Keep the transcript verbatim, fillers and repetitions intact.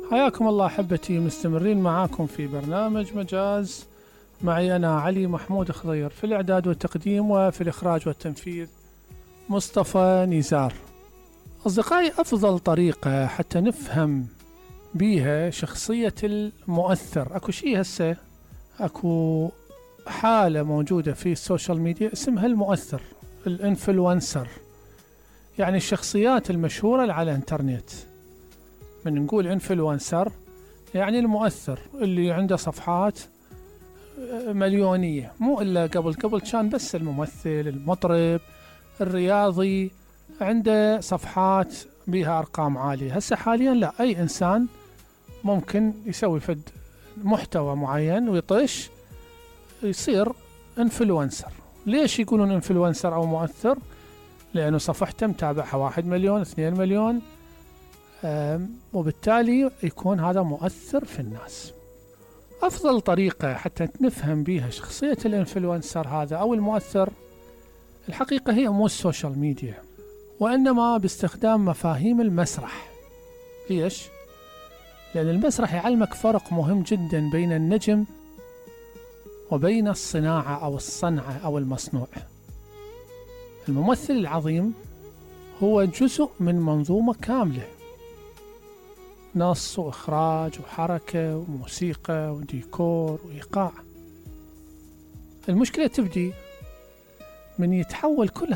حياكم الله أحبتي، مستمرين معاكم في برنامج مجاز. معي أنا علي محمود خضير في الإعداد والتقديم، وفي الإخراج والتنفيذ مصطفى نزار. أصدقائي، أفضل طريقة حتى نفهم بيها شخصية المؤثر، أكو شيء هسه أكو حالة موجودة في السوشيال ميديا اسمها المؤثر، الانفلونسر، يعني الشخصيات المشهورة اللي على الانترنت. من نقول انفلونسر يعني المؤثر اللي عنده صفحات مليونية، مو إلا قبل قبل كان بس الممثل، المطرب، الرياضي عنده صفحات بها أرقام عالية. هسه حاليا لا، أي إنسان ممكن يسوي فد محتوى معين ويطش يصير انفلونسر. ليش يقولون انفلونسر أو مؤثر؟ لأنه صفحته متابعها واحد مليون اثنين مليون، وبالتالي يكون هذا مؤثر في الناس. أفضل طريقة حتى نفهم بيها شخصية الانفلونسر هذا أو المؤثر الحقيقة هي مو السوشيال ميديا، وإنما باستخدام مفاهيم المسرح. ليش؟ لأن المسرح يعلمك فرق مهم جدا بين النجم وبين الصناعة أو الصنعة أو المصنوع. الممثل العظيم هو جزء من منظومة كاملة، نص وإخراج وحركة وموسيقى وديكور وإيقاع. المشكلة تبدي من يتحول كل